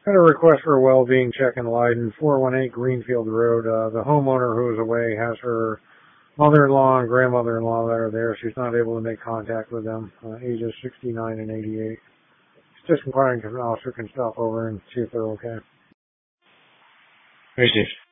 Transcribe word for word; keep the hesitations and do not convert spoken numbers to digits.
Had a request for a well-being check in Leiden, four one eight Greenfield Road. Uh, the homeowner who is away has her mother-in-law and grandmother-in-law that are there. She's not able to make contact with them, uh, ages sixty-nine and eighty-eight. She's just inquiring if an officer can stop over and see if they're okay. Very safe.